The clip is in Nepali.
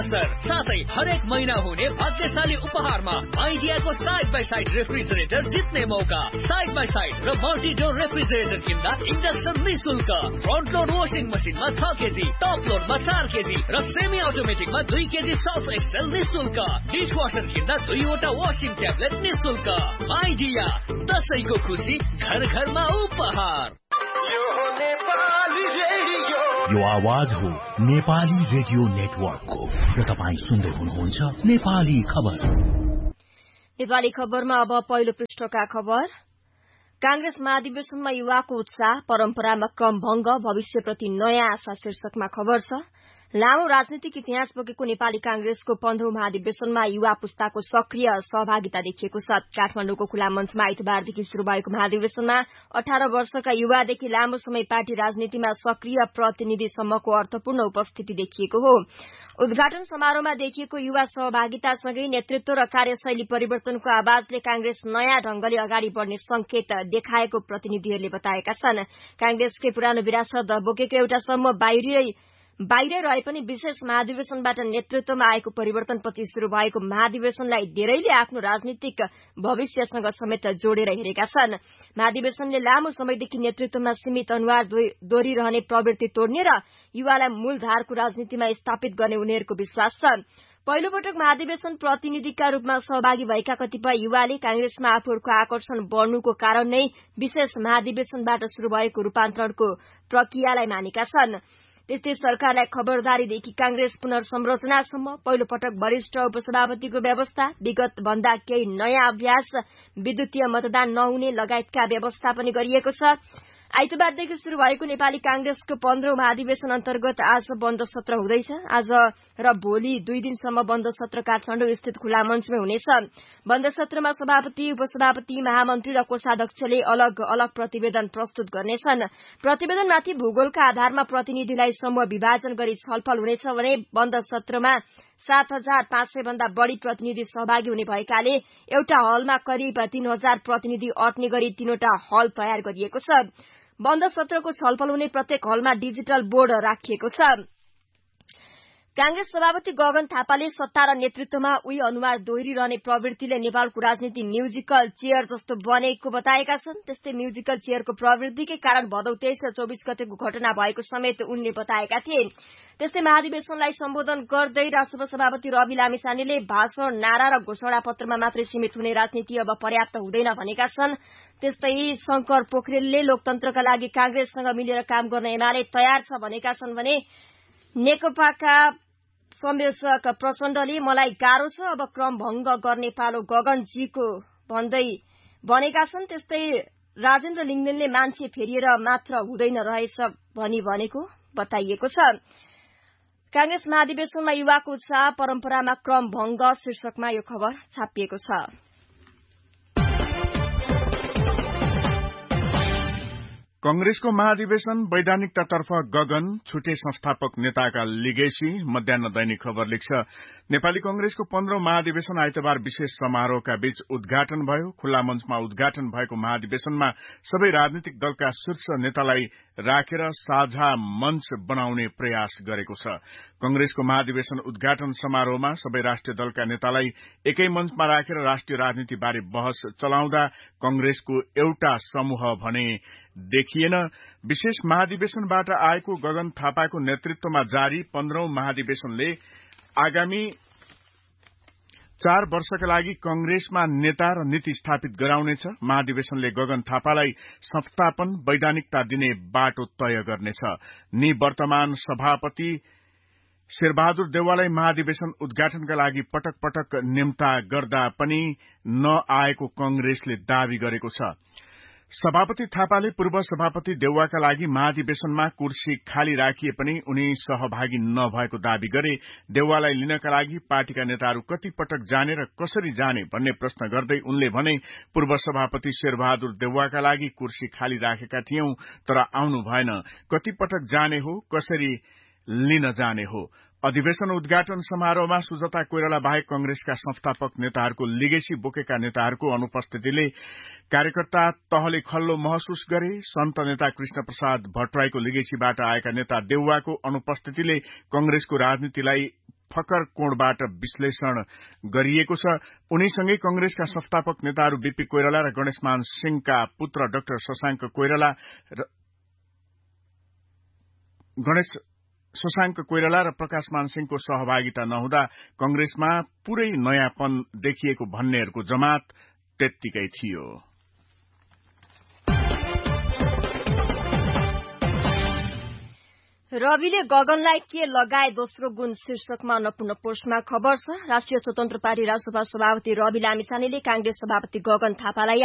साथै हरेक महिना हुने भाग्यशाली उपहारमा आइडियाको साइड बाई साइड रेफ्रिजरेटर जित्ने मौका। साइड बाई साइड र मल्टी डोर रेफ्रिजरेटर किन्दा इन्डक्सन निशुल्क। फ्रन्ट लोड वासिङ मसिनमा 6 केजी, टप लोडमा 4 केजी र सेमी अटोमेटिकमा 2 केजी सर्फ एक्सेल निशुल्क। डिशवासर किन्दा 2 वटा वासिङ ट्याब्लेट निशुल्क। आइडिया, दशैंको खुसी घर घरमा उपहार। यो आवाज हो नेपाली रेडियो नेटवर्कको र तपाईँ सुन्दै हुनुहुन्छ नेपाली खबर। नेपाली खबरमा अब पहिलो पृष्ठका खबर। कांग्रेस महाधिवेशनमा युवाको उत्साह, परम्परामा क्रम भंग, भविष्यप्रति नयाँ आशा शीर्षकमा खबर छ। लामो राजनीतिक इतिहास बोकेको नेपाली कांग्रेसको 15औं महाधिवेशनमा युवा पुस्ताको सक्रिय सहभागिता देखिएको छ। काठमाडौँको खुला मञ्चमा आइतबारदेखि शुरू भएको महाधिवेशनमा 18 वर्षका युवादेखि लामो समय पार्टी राजनीतिमा सक्रिय प्रतिनिधिसम्मको अर्थपूर्ण उपस्थिति देखिएको हो। उद्घाटन समारोहमा देखिएको युवा सहभागितासँगै नेतृत्व र कार्यशैली परिवर्तनको आवाजले कांग्रेस नयाँ ढंगले अगाडि बढ़ने संकेत देखाएको प्रतिनिधिहरूले बताएका छन्। कांग्रेसकै पुरानो विरासत बोकेको एउटा समूह बाहिरै रहे पनि विशेष महाधिवेशनबाट नेतृत्वमा आएको परिवर्तनपछि शुरू भएको महाधिवेशनलाई धेरैले आफ्नो राजनीतिक भविष्यसँग समेत जोडेर हेरेका छन्। महाधिवेशनले लामो समयदेखि नेतृत्वमा सीमित अनुहार दोहोरिरहने प्रवृत्ति तोड्ने र युवालाई मूलधारको राजनीतिमा स्थापित गर्ने उनीहरूको विश्वास छ। पहिलो पटक महाधिवेशन प्रतिनिधिका रूपमा सहभागी भएका कतिपय युवाले कांग्रेसमा आफूहरूको आकर्षण बढ़नुको कारण नै विशेष महाधिवेशनबाट शुरू भएको रूपान्तरणको प्रक्रियालाई मानेका छन्। त्यस्तै सरकारलाई खबरदारीदेखि कांग्रेस पुनर्संरचनासम्म पहिलो पटक वरिष्ठ उपसभापतिको व्यवस्था, विगत भन्दा केही नयाँ अभ्यास, विद्युतीय मतदान नहुने लगायतका व्यवस्था पनि गरिएको छ। आइतबारदेखि शुरू भएको नेपाली कांग्रेसको 15औं महाधिवेशन अन्तर्गत आज बन्द सत्र हुँदैछ। आज र भोलि 2 दिनसम्म बन्द सत्र काठमाडौँ स्थित खुला मञ्चमै हुनेछ। बन्द सत्रमा सभापति, उपसभापति, महामन्त्री र कोषाध्यक्षले अलग अलग प्रतिवेदन प्रस्तुत गर्नेछन्। प्रतिवेदनमाथि भूगोलका आधारमा प्रतिनिधिलाई समूह विभाजन गरी छलफल हुनेछ भने बन्द सत्रमा 7,500 भन्दा बढ़ी प्रतिनिधि सहभागी हुने भएकाले एउटा हलमा करिब 3,000 प्रतिनिधि अट्ने गरी 3वटा हल तयार गरिएको छ। बन्द सत्रको छलफल हुने प्रत्येक हलमा डिजिटल बोर्ड राखिएको छ। कांग्रेस सभापति गगन थापाले सत्ता र नेतृत्वमा उही अनुहार दोहोरिरहने प्रवृत्तिले नेपालको राजनीति म्युजिकल चेयर जस्तो बनेको बताएका छन्। त्यस्तै म्युजिकल चेयरको प्रवृत्तिकै कारण भदौ 23 र 24 गतेको घटना भएको समेत उनले बताएका थिए। त्यस्तै महाधिवेशनलाई सम्बोधन गर्दै राष्ट्रसभा सभापति रवि लामिछानेले भाषण, नारा र घोषणा पत्रमा मात्रै सीमित हुने राजनीति अब पर्याप्त हुँदैन भनेका छन्। त्यस्तै शंकर पोखरेलले लोकतन्त्रका लागि कांग्रेससँग मिलेर काम गर्न एमाले तयार छ भनेका छन् भने नेकपाका संयोजक प्रचण्डले मलाई गाह्रो छ, अब क्रम भंग गर्ने पालो गगनजीको भन्दै भनेका छन्। त्यस्तै राजेन्द्र लिङ्गदेनले मान्छे फेरिएर मात्र हुँदैन रहेछ भनेको बताइएको छ। कांग्रेस महाधिवेशनमा युवाको उत्साह, परम्परामा क्रम भंग शीर्षकमा यो खबर छापिएको छ। कंग्रेसको महाधिवेशन वैधानिकतातर्फ गगन, छुटे संस्थापक नेताका लिगेसी मध्याह्न दैनिक खबर लेख्छ। नेपाली कंग्रेसको 15औं महाधिवेशन आइतबार विशेष समारोहका बीच उद्घाटन भयो। खुल्ला मञ्चमा उद्घाटन भएको महाधिवेशनमा सबै राजनीतिक दलका शीर्ष नेतालाई राखेर साझा मञ्च बनाउने प्रयास गरेको छ। कंग्रेसको महाधिवेशन उद्घाटन समारोहमा सबै राष्ट्रिय दलका नेतालाई एकै मञ्चमा राखेर राष्ट्रिय राजनीति बारे बहस चलाउँदा कंग्रेसको एउटा समूह भने देखिएन। विशेष महाधिवेशनबाट आएको गगन थापाको नेतृत्वमा जारी 15औं महाधिवेशनले आगामी 4 वर्षका लागि कंग्रेसमा नेता र नीति स्थापित गराउनेछ। महाधिवेशनले गगन थापालाई संस्थापन वैधानिकता दिने बाटो तय गर्नेछ। निवर्तमान सभापति शेरबहादुर देउवालाई महाधिवेशन उद्घाटनका लागि पटक पटक निम्ता गर्दा पनि नआएको कंग्रेसले दावी गरेको छ। सभापति थापाले पूर्व सभापति देउवाका लागि महाधिवेशनमा कुर्सी खाली राखिए पनि उनी सहभागी नभएको दावी गरे। देउवालाई लिनका लागि पार्टीका नेताहरू कति पटक जाने र कसरी जाने भन्ने प्रश्न गर्दै उनले भने पूर्व सभापति शेरबहादुर देउवाका लागि कुर्सी खाली राखेका थियौं तर आउनु भएन। कति पटक जाने हो, कसरी लिन जाने हो। अधिवेशन उद्घाटन समारोहमा सुजता कोइराला बाहेक कंग्रेसका संस्थापक नेताहरूको लिगेसी बोकेका नेताहरूको अनुपस्थितिले कार्यकर्ता तहले खल्लो महसुस गरे। सन्त नेता कृष्ण प्रसाद भट्टराईको लिगेसीबाट आएका नेता देउवाको अनुपस्थितिले कंग्रेसको राजनीतिलाई फकर कोणबाट विश्लेषण गरिएको छ। उनीसँगै कंग्रेसका संस्थापक नेताहरू बीपी कोइराला र गणेशमान सिंहका पुत्र डाक्टर शशाङ्क कोइराला र प्रकाशमान सिंहको सहभागिता नहुँदा कंग्रेसमा पूरै नयाँपन देखिएको भन्नेहरूको जमात त्यत्तिकै थियो। रविले गगनलाई के लगाए दोस्रो गुण शीर्षकमा अन्नपूर्ण पोस्टमा खबर छ। राष्ट्रिय स्वतन्त्र पार्टी राजसभा सभापति रवि लामिछानेले कांग्रेस सभापति गगन थापालाई